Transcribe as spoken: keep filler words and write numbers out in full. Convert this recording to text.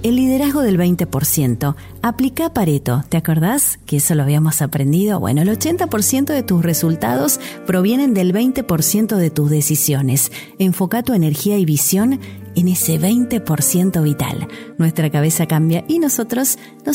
El liderazgo del veinte por ciento. Aplica Pareto. ¿Te acordás que eso lo habíamos aprendido? Bueno, el ochenta por ciento de tus resultados provienen del veinte por ciento de tus decisiones. Enfoca tu energía y visión en ese veinte por ciento vital. Nuestra cabeza cambia y nosotros nos